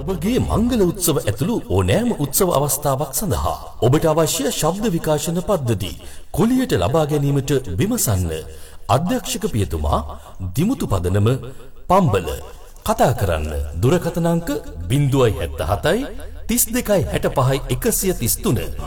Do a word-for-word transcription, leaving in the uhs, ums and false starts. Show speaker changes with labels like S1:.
S1: ඔබගේ මංගල උත්සව ඇතුළු ඕනෑම උත්සව අවස්ථාවක් සඳහා ඔබට අවශ්‍ය ශබ්ද විකාශන පද්ධති කුලියට ලබා ගැනීමට විමසන්න. අධ්‍යක්ෂක පියතුමා දිමුතු පදනම පම්බල. කතා කරන්න දුරකථන අංක ज़ीरो सात सात තිස් දෙකයි හැට පහයි එකසිය තිස් තුන.